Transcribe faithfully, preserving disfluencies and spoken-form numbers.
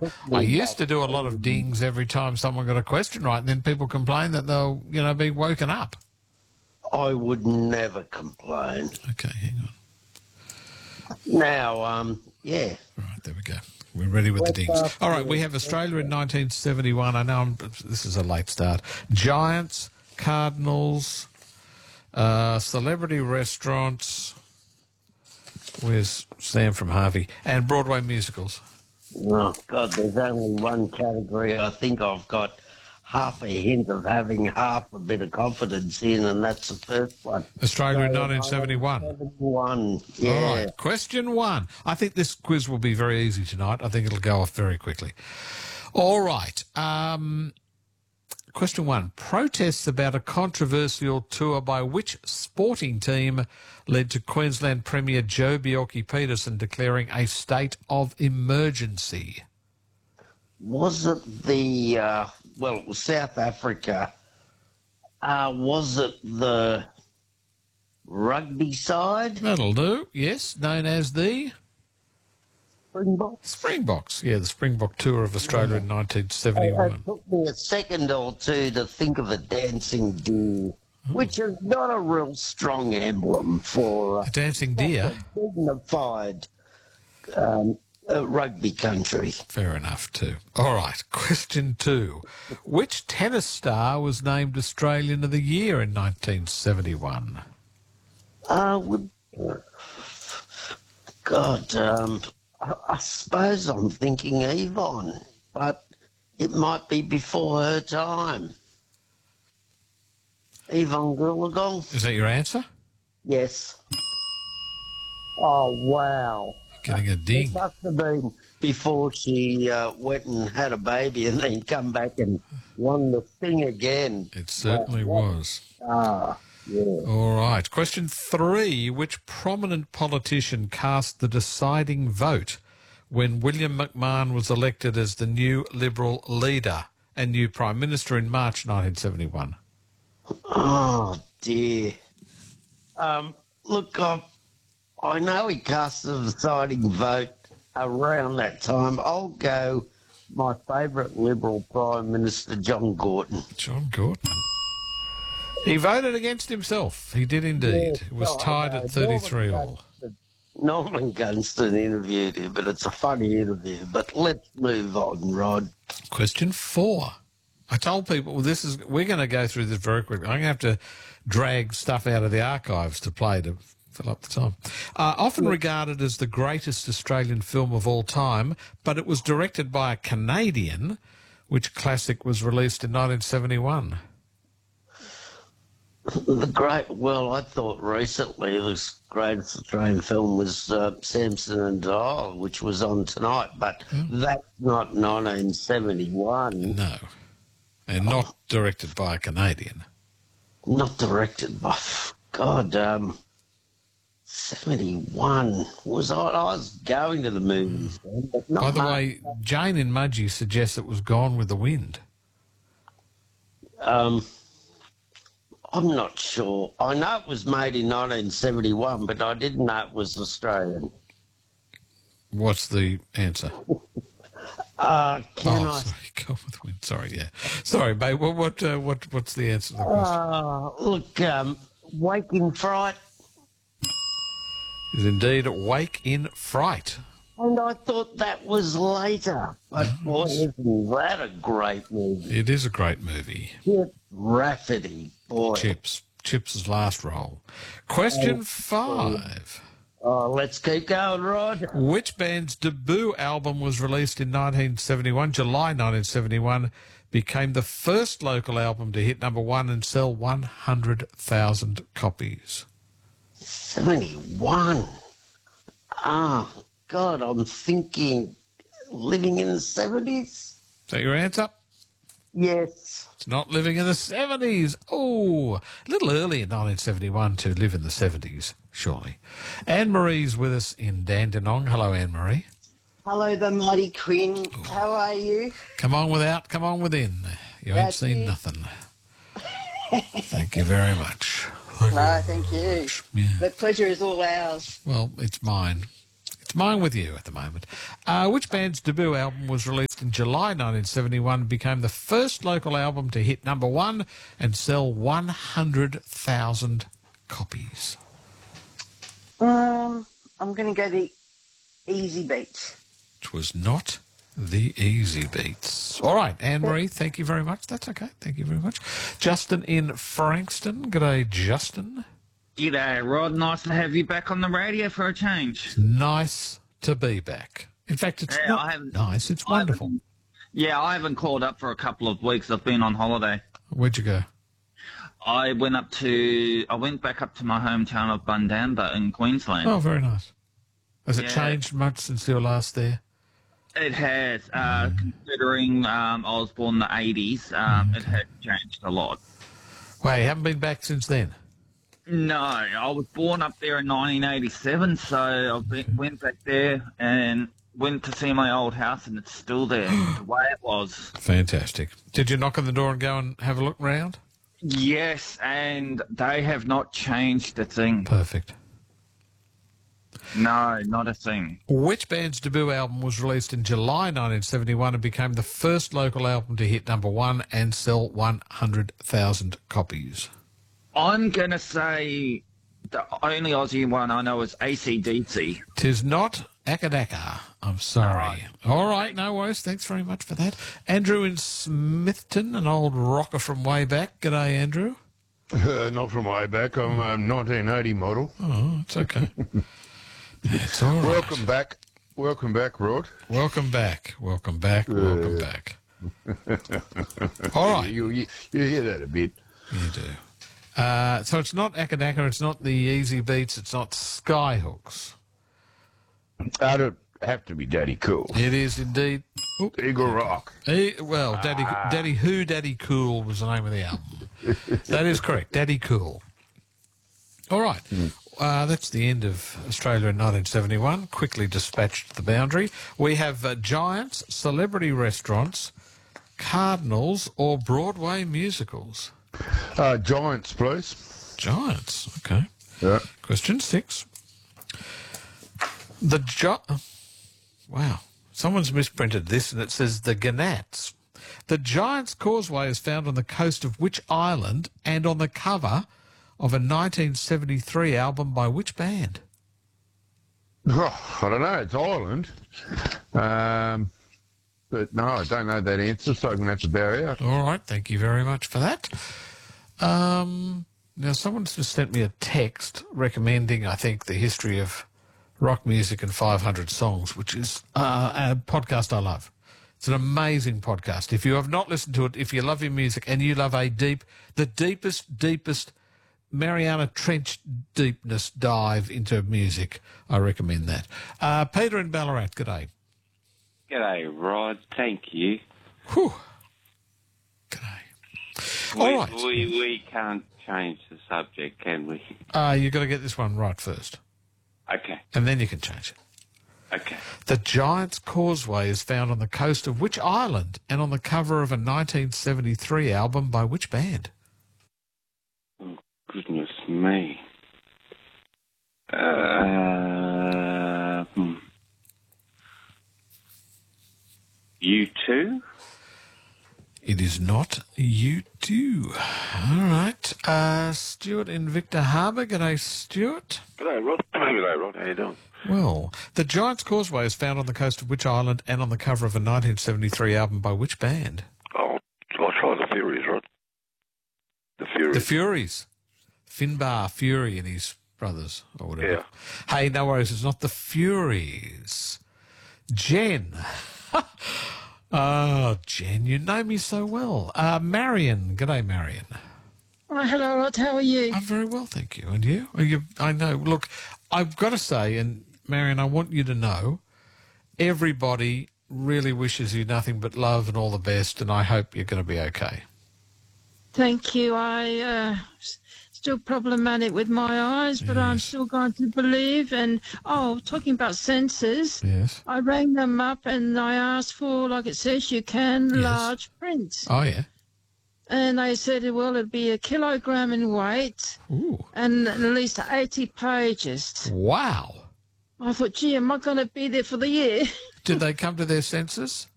I used to do a lot of dings every time someone got a question right, and then people complain that they'll, you know, be woken up. I would never complain. Okay, hang on. Now, um, yeah. Right, there we go. We're ready with the dings. All right, we have Australia in nineteen seventy-one. I know I'm, this is a late start. Giants, Cardinals, uh, celebrity restaurants. Where's Sam from Harvey? And Broadway musicals. Oh, God, there's only one category I think I've got half a hint of having half a bit of confidence in, and that's the first one. Australia in nineteen seventy-one. seventy-one, yeah. All right, question one. I think this quiz will be very easy tonight. I think it'll go off very quickly. All right. Um, question one. Protests about a controversial tour by which sporting team led to Queensland Premier Joe Bjelke-Petersen declaring a state of emergency? Was it the, uh, well, it was South Africa. Uh, was it the rugby side? That'll do, yes, known as the... Springboks? Springboks, yeah, the Springbok tour of Australia in nineteen seventy-one. It took me a second or two to think of a dancing deer, which is not a real strong emblem for uh, A dancing deer? a dignified um, uh, rugby country. Fair enough, too. All right, question two. Which tennis star was named Australian of the Year in nineteen seventy-one? Uh, would, God, um, I, I suppose I'm thinking Yvonne, but it might be before her time. Yvonne Goolagong? Is that your answer? Yes. Oh, wow. Getting a It ding. must have been before she uh, went and had a baby and then come back and won the thing again. It certainly was. Ah, yeah. All right. Question three. Which prominent politician cast the deciding vote when William McMahon was elected as the new Liberal leader and new Prime Minister in March nineteen seventy-one? Oh, dear. Um, look, I, I know he cast the deciding vote around that time. I'll go my favourite Liberal Prime Minister, John Gorton. John Gorton. He voted against himself. He did indeed. It was Oh, tied no, at thirty-three all. Norman Gunston interviewed him, but it's a funny interview. But let's move on, Rod. Question four. I told people, well, this is, we're going to go through this very quickly. I'm going to have to drag stuff out of the archives to play to fill up the time. Uh, often regarded as the greatest Australian film of all time, but it was directed by a Canadian. Which classic was released in nineteen seventy-one? The great, well, I thought recently the greatest Australian film was uh, Samson and Delilah, which was on tonight, but Hmm. that's not nineteen seventy-one. No. And not directed by a Canadian. Not directed by, God, um, seventy-one. Was I, I was going to the movies then, but not By the much. way, Jane in Mudgee suggests it was Gone with the Wind. Um, I'm not sure. I know it was made in nineteen seventy-one, but I didn't know it was Australian. What's the answer? Uh, can oh, I? sorry, Gone with the Wind. Sorry, yeah. Sorry, mate. What, what, uh, what, what's the answer to the question? Uh, look, um, Waking Fright. Is indeed Wake in Fright. And I thought that was later. But boy, isn't that a great movie? It is a great movie. Chip Rafferty, boy. Chips. Chips' last role. Question five. Oh, let's keep going, Rod. Which band's debut album was released in nineteen seventy-one, July nineteen seventy-one, became the first local album to hit number one and sell one hundred thousand copies? seventy-one. Ah, God, I'm thinking Living in the seventies? Is that your answer? Yes. It's not Living in the seventies. Oh, a little early in nineteen seventy-one to live in the seventies, surely. Anne-Marie's with us in Dandenong. Hello, Anne-Marie. Hello, the mighty Queen. How are you? Come on without, come on within. You ain't That's seen it. nothing. Thank you very much. Thank you. No, thank you. Yeah. The pleasure is all ours. Well, it's mine. It's It's mine with you at the moment. Uh, which band's debut album was released in July nineteen seventy-one and became the first local album to hit number one and sell one hundred thousand copies? Um, I'm going to go the Easy Beats. Which was not the Easy Beats. All right, Anne-Marie, thank you very much. That's okay. Thank you very much. Justin in Frankston. G'day, Justin. G'day, Rod. Nice to have you back on the radio for a change. Nice to be back. In fact, it's Yeah, not I haven't- nice. It's I wonderful. haven't- Yeah, I haven't called up for a couple of weeks. I've been on holiday. Where'd you go? I went up to, I went back up to my hometown of Bundamba in Queensland. Oh, very nice. Has it Yeah. changed much since you were last there? It has, uh, considering um, I was born in the eighties, um, it has changed a lot. Well, you haven't been back since then? No, I was born up there in nineteen eighty-seven, so I been, went back there and went to see my old house, and it's still there, the way it was. Fantastic. Did you knock on the door and go and have a look round? Yes, and they have not changed a thing. Perfect. No, not a thing. Which band's debut album was released in July nineteen seventy-one and became the first local album to hit number one and sell one hundred thousand copies? I'm going to say the only Aussie one I know is A C D C. Tis not Akadaka. I'm sorry. All right, no worries. Thanks very much for that. Andrew in Smithton, an old rocker from way back. G'day, Andrew. Uh, not from way back. I'm a nineteen eighty model. Oh, it's okay. It's all right. Welcome back. Welcome back, Rod. Welcome back. Welcome back. Welcome back. All right. You, you, you hear that a bit. You do. Uh, so it's not Akadaka, it's not the Easy Beats, it's not Skyhooks. I'd have to be Daddy Cool. It is indeed. Oop. Eagle Rock. E- well, Daddy, Daddy Who, Daddy Cool was the name of the album. That is correct, Daddy Cool. All right. Uh, that's the end of Australia in nineteen seventy-one. Quickly dispatched the boundary. We have uh, Giants, celebrity restaurants, Cardinals, or Broadway musicals. Uh, Giants, please. Giants, okay. Yeah. Question six. The Gi- Wow. Someone's misprinted this and it says the Gnats. The Giants Causeway is found on the coast of which island and on the cover of a nineteen seventy-three album by which band? Oh, I don't know. It's Ireland. Um, but no, I don't know that answer, so I'm going to have to bow out. All right, thank you very much for that. Um, now, someone's just sent me a text recommending, I think, the history of rock music and five hundred songs, which is uh, a podcast I love. It's an amazing podcast. If you have not listened to it, if you love your music and you love a deep, the deepest, deepest Mariana Trench deepness dive into music, I recommend that. Uh, Peter in Ballarat, g'day. G'day, Rod. Thank you. Whew. G'day. All we, right. we, we can't change the subject, can we? Uh, you've got to get this one right first, Okay, and then you can change it. okay. The Giants Causeway is found on the coast of which island and on the cover of a nineteen seventy-three album by which band? Oh, goodness me. Uh, hmm. You too? It is not U two. All right. Uh, Stuart in Victor Harbour. G'day, Stuart. G'day, Rod. G'day, Rod. How you doing? Well, the Giants Causeway is found on the coast of which island and on the cover of a nineteen seventy-three album by which band? Oh, I'll try the Furies, Rod. The Furies. The Furies. Finbar Fury and his brothers, or whatever. Yeah. Hey, no worries, it's not the Furies. Jen. Oh, Jen, you know me so well. Uh, Marion. G'day, Marion. Oh, hello, Rod. How are you? I'm very well, thank you. And you? Are you? I know. Look, I've got to say, and Marion, I want you to know, everybody really wishes you nothing but love and all the best, and I hope you're going to be okay. Thank you. I uh, s- still problematic with my eyes, but I'm Yes. still going to believe. And oh, talking about sensors, Yes. I rang them up and I asked for, like it says, you can Yes. large prints, Oh, yeah. and they said, well, it'd be a kilogram in weight Ooh. and at least eighty pages. Wow. I thought, gee, am I going to be there for the year? Did they come to their senses?